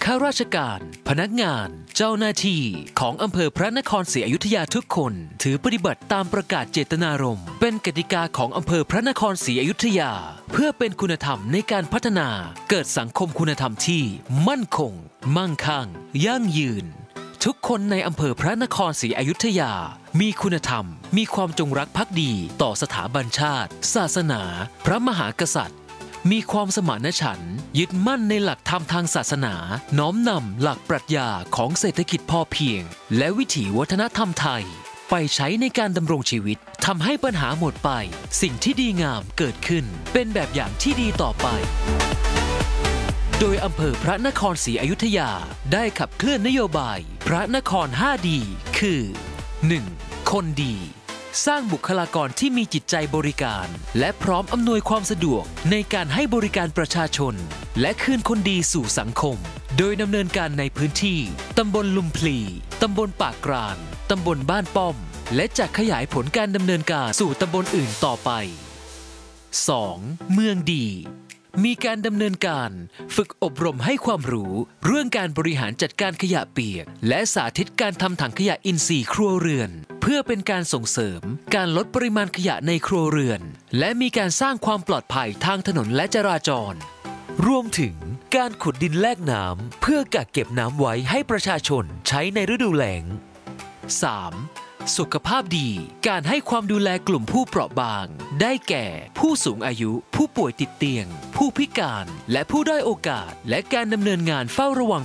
ข้าราชการพนักงานเจ้าหน้าที่ของอำเภอพระนครศรีอยุธยาทุกคนถือปฏิบัติตามประกาศเจตนารมณ์เป็นกติกาของอำเภอพระนครศรีอยุธยาเพื่อเป็นคุณธรรมในการพัฒนาเกิดสังคมคุณธรรมที่มั่นคงมั่งคั่งยั่งยืนทุกคนในอำเภอพระนครศรีอยุธยามีคุณธรรมมีความจงรักภักดีต่อสถาบันชาติศาสนาพระมหากษัตริย์มีความสมานฉันท์ยึดมั่นในหลักธรรมทางศาสนาน้อมนำหลักปรัชญาของเศรษฐกิจพอเพียงและวิถีวัฒนธรรมไทยไปใช้ในการดำรงชีวิตทำให้ปัญหาหมดไปสิ่งที่ดีงามเกิดขึ้นเป็นแบบอย่างที่ดีต่อไปโดยอำเภอพระนครศรีอยุธยาได้ขับเคลื่อนนโยบายพระนคร 5 ดีคือ 1. คนดีสร้างบุคลากรที่มีจิตใจบริการและพร้อมอำนวยความสะดวกในการให้บริการประชาชนและคืนคนดีสู่สังคมโดยดำเนินการในพื้นที่ตำบลลุมพลีตำบลปากกรานตำบลบ้านป้อมและจะขยายผลการดำเนินการสู่ตำบลอื่นต่อไป 2. เมืองดีมีการดำเนินการฝึกอบรมให้ความรู้เรื่องการบริหารจัดการขยะเปียกและสาธิตการทำถังขยะอินทรีย์ครัวเรือนเพื่อเป็นการส่งเสริมการลดปริมาณขยะในครัวเรือนและมีการสร้างความปลอดภัยทางถนนและจราจรรวมถึงการขุดดินแลกน้ำเพื่อกักเก็บน้ำไว้ให้ประชาชนใช้ในฤดูแล้ง 3. สุขภาพดีการให้ความดูแลกลุ่มผู้เปราะบางได้แก่ผู้สูงอายุผู้ป่วยติดเตียงผู้พิการและผู้ด้อยโอกาสและการดำเนินงานเฝ้าระวัง